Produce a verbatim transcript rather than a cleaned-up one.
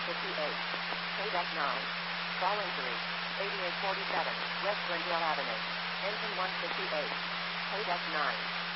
fifty-eight. K-Deck nine. Fall injury. eighty-eight forty-seven. West Glendale Avenue. Engine one fifty-eight. K-Deck nine.